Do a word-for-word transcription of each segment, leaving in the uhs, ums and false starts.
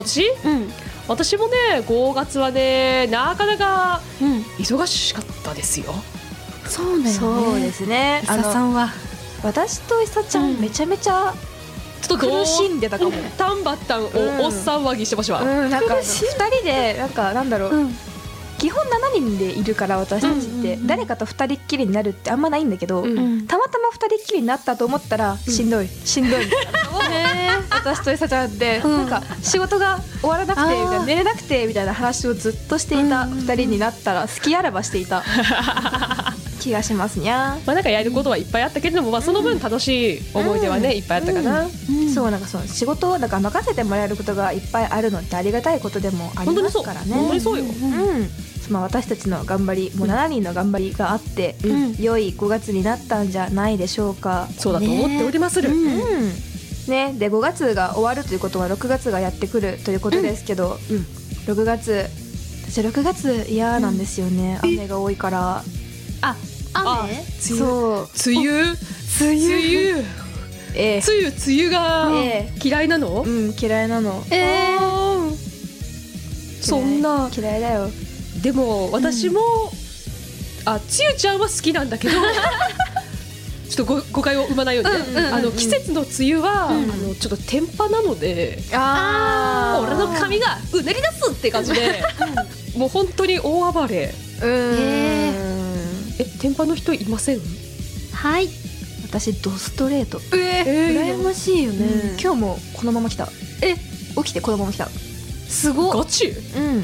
私、うん、私もねごがつはねなかなか忙しかったですよ、 うん、そうだよね。 そうですね。 いささんは私といさちゃん、うん、めちゃめちゃちょっと苦しんでたかも。 タンバッタンを、うん、おっさんわぎしてましたわ、 うん、なんかふたりでなんかなんだろう、うん、基本しちにんでいるから私たちって、うんうんうん、誰かとふたりっきりになるってあんまないんだけど、うん、たまたまふたりっきりになったと思ったら、うん、しんどいしんどいみたいなのを私といさちゃんで、うん、なんか仕事が終わらなくてみたいな寝れなくてみたいな話をずっとしていたふたりになったら好きあらばしていた気がしますにゃ。 まあなんかやることはいっぱいあったけれども、まあ、その分楽しい思い出はね、うん、いっぱいあったかな、うんうん、そうなんかその仕事をだから任せてもらえることがいっぱいあるのってありがたいことでもありますからね。 本当にそうよ、うんうんまあ、私たちの頑張りもうしちにんの頑張りがあって、うん、良いごがつになったんじゃないでしょうか。 そうだと思っておりまする、 ねうんね、でごがつが終わるということはろくがつがやってくるということですけど、うん、ろくがつ私ろくがつ嫌なんですよね、うん、雨が多いから。 あ雨そう梅雨梅雨梅雨ええ、 梅雨梅雨が嫌いなの、 ええ、うん嫌いなの、 えー、そんな嫌いだよ。 でも私も、うん、あつゆちゃんは好きなんだけどちょっと ご誤解を生まないようにね、うんうんうん、あの季節の梅雨は、うん、あのちょっと天パなので、あ俺の髪がうねり出すって感じで、うん、もう本当に大暴れ。 うーんえ天パの人いません？ はい私ドストレート。 えー、羨ましいよね、うん、 今日もこのまま来た。 え起きてこのまま来た。 すごっガチ？ うん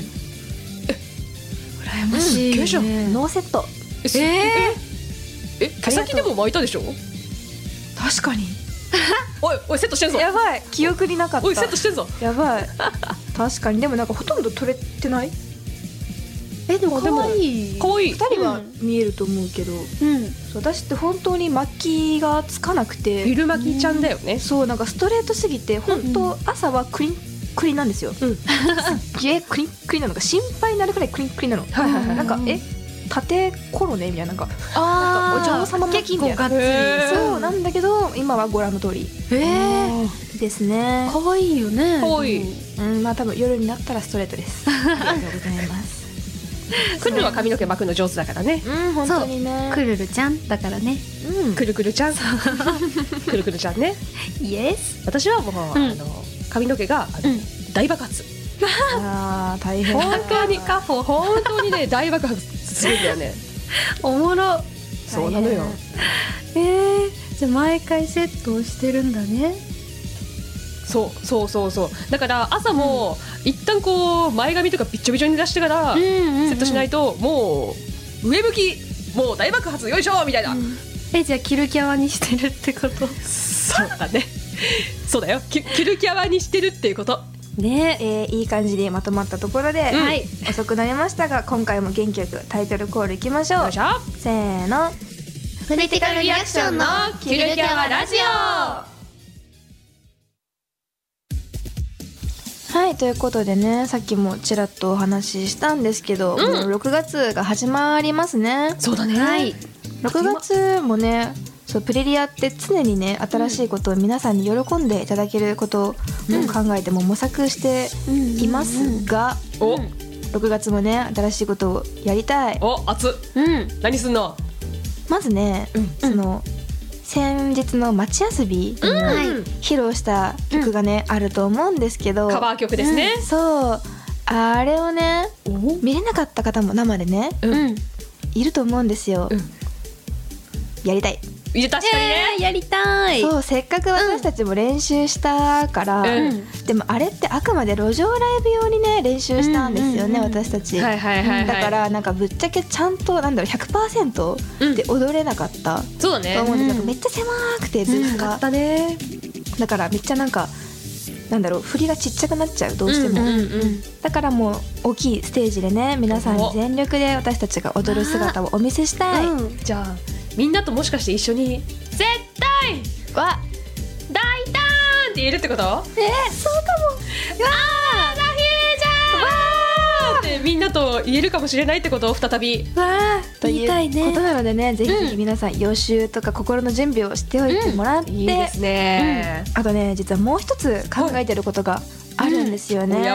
羨ましいよね、 うん、ノーセット。 えー、ええ毛先でも巻いたでしょ？ 確かにおいおいセットしてんぞ。 やばい記憶になかった。 おいセットしてんぞ。 やばい確かに。でもなんかほとんど取れてない？ えでも可愛い可愛いふたりは見えると思うけど、うん、そう私って本当に巻きがつかなくてビル巻きちゃんだよね、 うん、そうなんかストレートすぎて本当、うん、朝はクリンクリなんですよ、うん、すっげえクリンクリなのか心配になるくらいクリンクリなの、はいはいはい、なんかえ縦コロネみたいななんかあなんかお嬢様巻きみたいな。 結構ガッツリそうなんだけど今はご覧の通りですね。 可愛いよね。 可愛い、 うん、まあ多分夜になったらストレートですありがとうございますクルルは髪の毛巻くの上手だからね。 うん本当にね。 クルルちゃんだからね、 うん、くるくるちゃんくるくるちゃんねイエス。 私はもう、うん、あの髪の毛があの、うん、大爆発あー大変。 本当にカホ本当にね大爆発するんだよねおもろ。 そうなのよ。 えー、じゃあ毎回セットをしてるんだね。 そうそうそうそうだから朝も、うん、一旦こう前髪とかびっちょびちょに出してから、うんうんうん、セットしないともう上向きもう大爆発よいしょみたいな、うん、 えじゃあキルキャワにしてるってこと？ そうだねそうだよ キ, キルキャワにしてるっていうことねえー、いい感じにまとまったところで、うんはい、遅くなりましたが今回も元気よくタイトルコールいきましょう。 よいしょせーのクリティカルリアクションのキルキャワラジオ。 はいということでねさっきもちらっとお話ししたんですけど、うん、もうろくがつが始まりますね。 そうだね、 はい、ろくがつもねそうプレリアって常にね新しいことを皆さんに喜んでいただけることを考えても模索していますが、うんうんうん、ろくがつもね新しいことをやりたい。 お熱っ、うん、何すんの？ まずね、うん、その先日の街遊びで、ねうん、披露した曲がね、うん、あると思うんですけどカバー曲ですね、 うん、そうあれをね見れなかった方も生でね、うん、いると思うんですよ、うん、やりたい。 確かにね、 えー、やりたい。 そうせっかく私たちも練習したから、うん、でもあれってあくまで路上ライブ用にね練習したんですよね、うんうんうん、私たち、 はいはいはいはい、 だからなんかぶっちゃけちゃんとなんだろう ひゃくパーセント で踊れなかった、うん、 そうだねと思うんですけど、めっちゃ狭くてずっと、 うん、ったね。 だからめっちゃなんかなんだろう振りがちっちゃくなっちゃうどうしても、うんうんうん、だからもう大きいステージでね皆さんに全力で私たちが踊る姿をお見せしたい、 うん、じゃあみんなともしかして一緒に絶対わ大胆って言えるってこと？ えー、そうかも。 あーラヒーちゃんわーってみんなと言えるかもしれないってことを再びわーということなのでね、ぜひ皆さん予習とか心の準備をしておいてもらって、うん、 いいですね、 うん、あとね実はもう一つ考えてることがあるんんですよね。